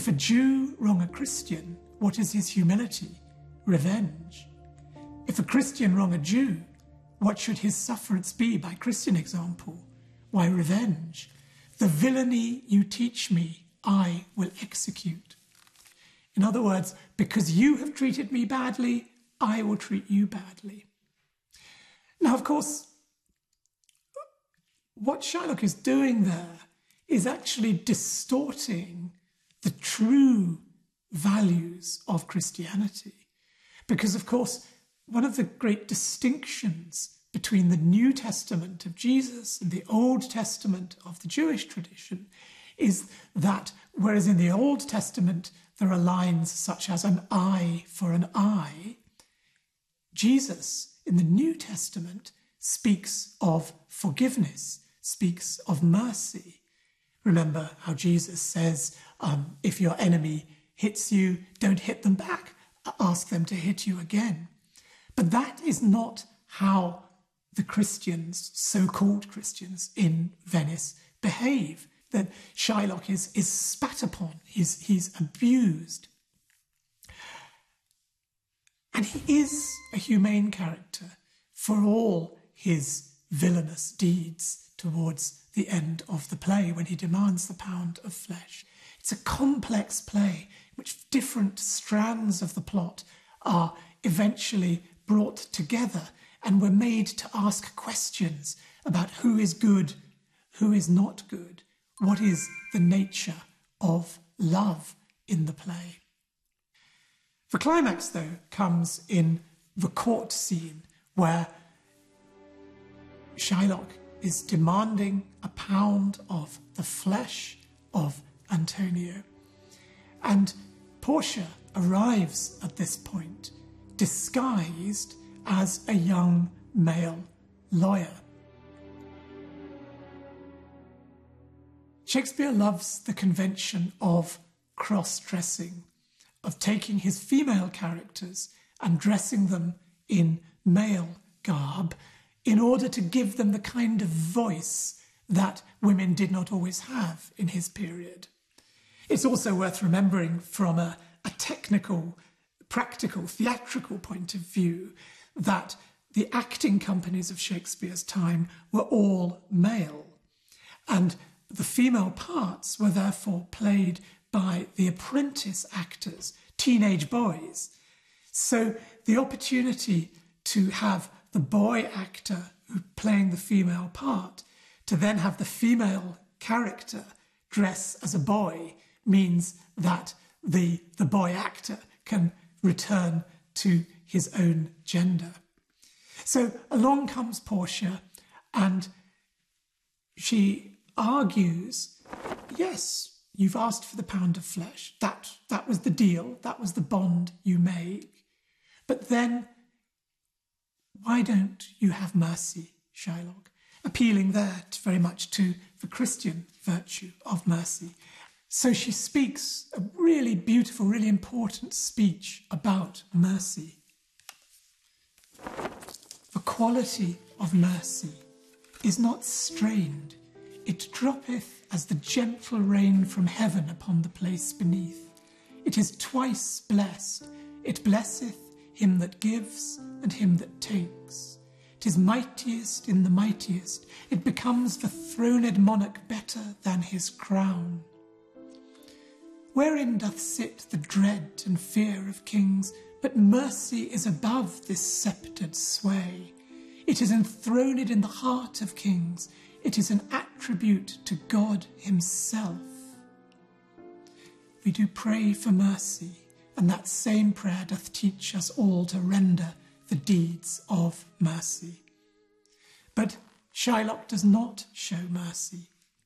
If a Jew wrong a Christian, what is his humility? Revenge. If a Christian wrong a Jew, what should his sufferance be by Christian example? Why, revenge. The villainy you teach me, I will execute. In other words, because you have treated me badly, I will treat you badly. Now, of course, what Shylock is doing there is actually distorting the true values of Christianity. Because, of course, one of the great distinctions between the New Testament of Jesus and the Old Testament of the Jewish tradition is that, whereas in the Old Testament there are lines such as an eye for an eye, Jesus in the New Testament speaks of forgiveness, speaks of mercy. Remember how Jesus says, if your enemy hits you, don't hit them back, ask them to hit you again. But that is not how the Christians, so-called Christians in Venice, behave. That Shylock is spat upon, he's abused. And he is a humane character for all his villainous deeds towards the end of the play when he demands the pound of flesh. It's a complex play in which different strands of the plot are eventually brought together and were made to ask questions about who is good, who is not good, what is the nature of love in the play. The climax, though, comes in the court scene where Shylock is demanding a pound of the flesh of Antonio. And Portia arrives at this point disguised as a young male lawyer. Shakespeare loves the convention of cross-dressing, of taking his female characters and dressing them in male garb in order to give them the kind of voice that women did not always have in his period. It's also worth remembering from a technical, practical, theatrical point of view that the acting companies of Shakespeare's time were all male, and the female parts were therefore played by the apprentice actors, teenage boys. So the opportunity to have the boy actor playing the female part, to then have the female character dress as a boy, means that the boy actor can return to his own gender. So along comes Portia, and she argues, yes, you've asked for the pound of flesh. That was the deal. That was the bond you make. But then why don't you have mercy, Shylock? Appealing there very much to the Christian virtue of mercy. So she speaks a really beautiful, really important speech about mercy. The quality of mercy is not strained. It droppeth as the gentle rain from heaven upon the place beneath. It is twice blessed. It blesseth him that gives and him that takes. It is mightiest in the mightiest. It becomes the throned monarch better than his crown. Wherein doth sit the dread and fear of kings, but mercy is above this sceptred sway. It is enthroned in the heart of kings. It is an attribute to God himself. We do pray for mercy, and that same prayer doth teach us all to render the deeds of mercy. But Shylock does not show mercy.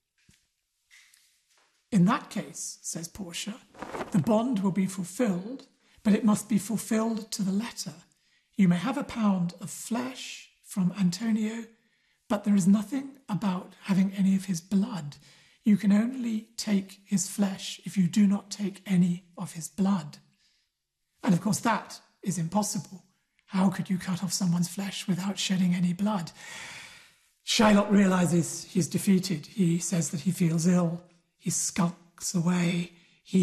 In that case, says Portia, the bond will be fulfilled, but it must be fulfilled to the letter. You may have a pound of flesh from Antonio, but there is nothing about having any of his blood. You can only take his flesh if you do not take any of his blood. And of course that is impossible. How could you cut off someone's flesh without shedding any blood? Shylock realises he's defeated. He says that he feels ill. He skulks away.